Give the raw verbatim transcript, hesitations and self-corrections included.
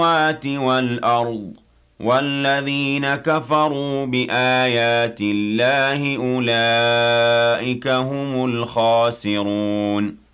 السَّمَاوَاتِ وَالْأَرْضِ وَالَّذِينَ كَفَرُوا بِآيَاتِ اللَّهِ أُولَٰئِكَ هُمُ الْخَاسِرُونَ